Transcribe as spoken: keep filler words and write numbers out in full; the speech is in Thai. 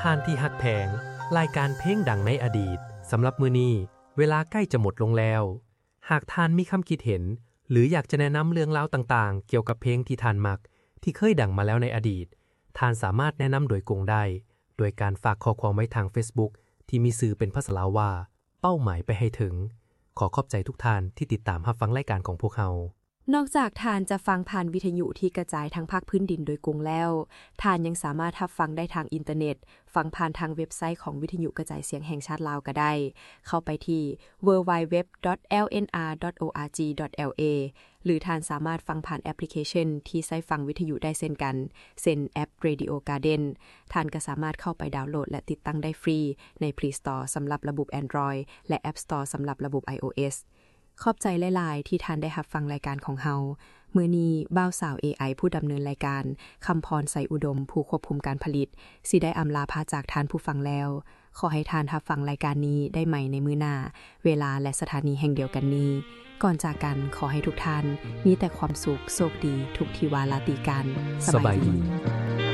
านที่ฮักแพงรายการเพลงดังในอดีตสำหรับมื้อนี้เวลาใกล้จะหมดลงแล้วหากท่านมีคำคิดเห็นหรืออยากจะแนะนำเรื่องราวต่างๆเกี่ยวกับเพลงที่ท่านมักที่เคยดังมาแล้วในอดีตท่านสามารถแนะนำโดยกงได้โดยการฝากข้อความไว้ทาง Facebook ที่มีชื่อเป็นภาษาลาวว่าเป้าหมายไปให้ถึงขอขอบใจทุกท่านที่ติดตามรับฟังรายการของพวกเรานอกจากทานจะฟังผ่านวิทยุที่กระจายทั้งภาคพื้นดินโดยกรุงแล้วทานยังสามารถรับฟังได้ทางอินเทอร์เน็ตฟังผ่านทางเว็บไซต์ของวิทยุกระจายเสียงแห่งชาติลาวก็ได้เข้าไปที่ ดับเบิลยู ดับเบิลยู ดับเบิลยู ดอท แอล เอ็น อาร์ ดอท โอ อาร์ จี ดอท แอล เอ หรือทานสามารถฟังผ่านแอปพลิเคชันที่ใช้ฟังวิทยุได้เช่นกันเช่นแอป Radio Garden ทานก็สามารถเข้าไปดาวน์โหลดและติดตั้งได้ฟรีใน Play Store สำหรับระบบ Android และ App Store สำหรับระบบ iOS ขอบใจหลายๆที่ท่านได้รับฟังรายการของเฮามื้อนี้บ่าวสาว เอ ไอ ผู้ดำเนินรายการคำพรใสอุดมผู้ควบคุมการผลิตสิได้อำลาพาจากท่านผู้ฟังแล้วขอให้ท่านรับฟังรายการนี้ได้ใหม่ในมื้อหน้าเวลาและสถานีแห่งเดียวกันนี้ก่อนจากกันขอให้ทุกท่านมีแต่ความสุขโชคดีทุกทิวาลาติการสบายดี